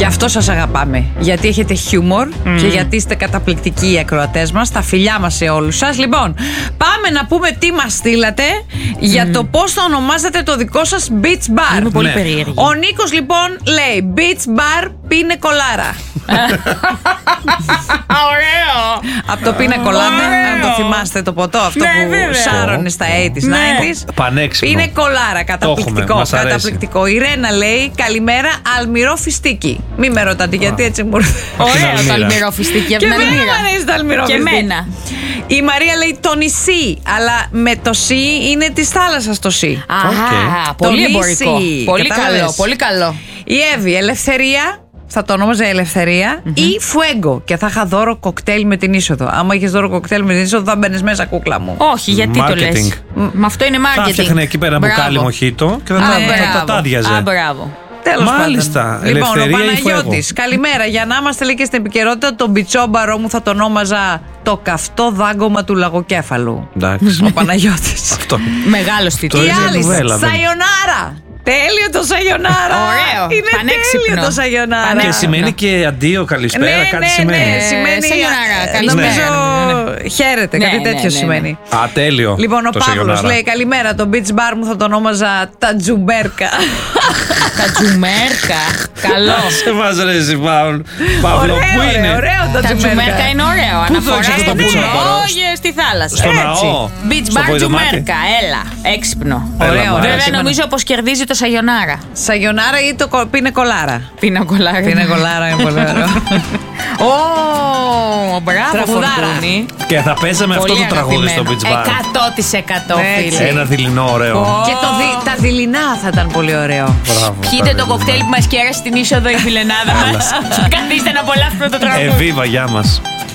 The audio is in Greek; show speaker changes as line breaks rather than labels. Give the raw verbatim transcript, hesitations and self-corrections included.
αυτό σας αγαπάμε. Γιατί έχετε χιούμορ mm. και γιατί είστε καταπληκτικοί οι ακροατές μας. Τα φιλιά μας σε όλους σας. Λοιπόν, πάμε να πούμε τι μας στείλατε mm. για το πώς θα ονομάζετε το δικό σας beach bar.
Είμαι πολύ ναι. περίεργη.
Ο Νίκος λοιπόν λέει beach bar πίνε κολάρα.
Ωραίο!
Από το πίνε κολάτε, αν το θυμάστε το ποτό αυτό
ναι,
που
βέβαια.
σάρωνε στα ογδόντα,
ναι.
ενενήντα.
Πανέξυπνο.
Πίνε κολάρα, καταπληκτικό. Καταπληκτικό. Η Ρένα λέει καλημέρα, αλμυρό φιστίκι. Μη με ρωτάτε γιατί έτσι μου ήρθε.
Ωραίο το αλμυρό φιστίκι από
Και
την
εμένα
Αλμύρα.
μου αρέσει το αλμυρό
Και
φιστίκι.
εμένα.
Η Μαρία λέει το νησί, αλλά με το σι είναι τη θάλασσα το σι.
Α, πολύ εμπορικό. Πολύ καλό, πολύ καλό.
Η Εύη, ελευθερία. Θα το ονόμαζε Ελευθερία mm-hmm. ή Φουέγκο. Και θα είχα δώρο κοκτέιλ με την είσοδο. Άμα είχες δώρο κοκτέιλ με την είσοδο, θα μπαίνεις μέσα, κούκλα μου.
Όχι, γιατί marketing. Το λες. Μ' αυτό είναι marketing.
Θα έφτιαχνε εκεί πέρα μπουκάλι μοχίτο και θα τα τάδιαζε.
Α, μπράβο.
Τέλος
Μάλιστα.
πάντων. Λοιπόν, ο Παναγιώτης, καλημέρα. Για να είμαστε λέει και στην επικαιρότητα, τον πιτσόμπαρο μου θα το ονόμαζα το καυτό δάγκωμα του λαγοκέφαλου.
Εντάξει.
Ο Παναγιώτης.
Αυτό.
Μεγάλος τίτλος.
Και άλλη, Σαϊονάρα. Τέλειο το Σαϊονάρα.
Ωραίο.
Είναι τέλειο το Σαϊονάρα.
Και σημαίνει και αντίο, καλησπέρα,
ναι,
κάτι
ναι,
σημαίνει.
Ναι, σημαίνει
Σαϊονάρα,
νομίζω
ναι.
χαίρετε,
ναι,
κάτι
ναι,
τέτοιο
ναι, ναι.
σημαίνει.
Α, τέλειο.
Λοιπόν, ο Παύλος λέει καλημέρα. Το beach bar μου θα το ονόμαζα τα τζουμπέρκα.
Τα τζουμέρκα. Καλό.
Σε μας ρε εσύ Παύλο, πού είναι?
Ωραίο το
Τα τζουμέρκα είναι ωραίο. Αναφορά στο πουλόγε στη θάλασσα.
Στο ναό.
Beach bar τζουμέρκα. Έλα. Έξυπνο.
Ωραίο.
Βέβαια νομίζω πως κερδίζει το Σαγιονάρα.
Σαγιονάρα ή το πίνε κολάρα.
Πίνε κολάρα.
Πίνε κολάρα είναι πολύ ωραίο.
Ω, μπράβο Φορτούνη.
Και θα παίζαμε αυτό το τραγούδι στο beach bar.
εκατό τοις εκατό φίλε.
Ένα δειλινό ωραίο.
Και τα δειλινά θα ήταν πολύ ωραίο.
Πιείτε το κοκτέιλ που μας κέρασε στην είσοδο η φιλενάδα μας. Καθίστε να απολαύσουμε το τραγούδι.
Εβίβα, γεια μας.